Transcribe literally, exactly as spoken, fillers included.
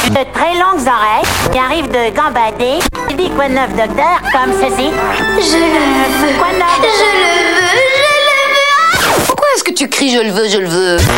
de très longues oreilles, qui arrive de gambader. Il dit quoi de neuf, docteur, comme ceci. Je le veux. Quoi de neuf? Je le veux, je le veux. Pourquoi est-ce que tu cries je le veux, je le veux?